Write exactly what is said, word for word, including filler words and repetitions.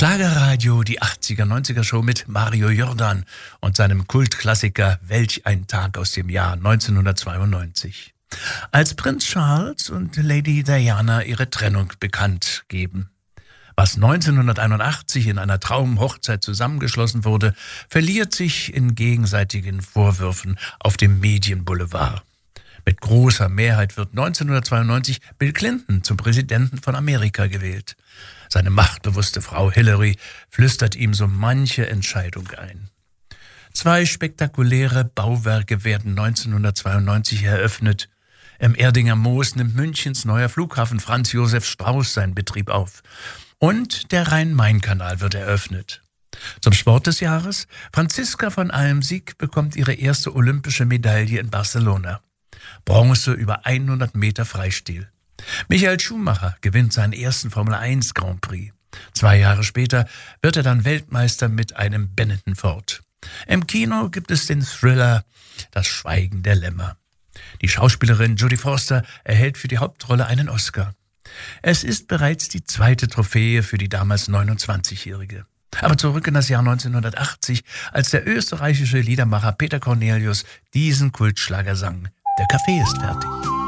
Schlagerradio, die achtziger, neunziger Show mit Mario Jordan und seinem Kultklassiker Welch ein Tag aus dem Jahr neunzehnhundertzweiundneunzig. Als Prinz Charles und Lady Diana ihre Trennung bekannt geben. Was neunzehnhunderteinundachtzig in einer Traumhochzeit zusammengeschlossen wurde, verliert sich in gegenseitigen Vorwürfen auf dem Medienboulevard. Mit großer Mehrheit wird neunzehnhundertzweiundneunzig Bill Clinton zum Präsidenten von Amerika gewählt. Seine machtbewusste Frau Hillary flüstert ihm so manche Entscheidung ein. Zwei spektakuläre Bauwerke werden neunzehnhundertzweiundneunzig eröffnet. Im Erdinger Moos nimmt Münchens neuer Flughafen Franz Josef Strauß seinen Betrieb auf. Und der Rhein-Main-Kanal wird eröffnet. Zum Sport des Jahres: Franziska von Almsieg bekommt ihre erste olympische Medaille in Barcelona. Bronze über hundert Meter Freistil. Michael Schumacher gewinnt seinen ersten Formel eins Grand Prix. Zwei Jahre später wird er dann Weltmeister mit einem Benetton Ford. Im Kino gibt es den Thriller Das Schweigen der Lämmer. Die Schauspielerin Jodie Foster erhält für die Hauptrolle einen Oscar. Es ist bereits die zweite Trophäe für die damals neunundzwanzigjährige. Aber zurück in das Jahr neunzehnhundertachtzig, als der österreichische Liedermacher Peter Cornelius diesen Kultschlager sang. Der Kaffee ist fertig.